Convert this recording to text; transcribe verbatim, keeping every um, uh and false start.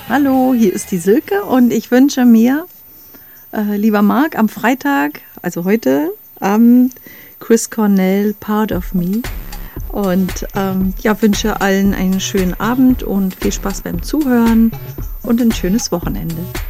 Hallo, hier ist die Silke und ich wünsche mir, äh, lieber Marc, am Freitag, also heute Abend, Chris Cornell, Part of Me. Und ähm, ja, wünsche allen einen schönen Abend und viel Spaß beim Zuhören und ein schönes Wochenende.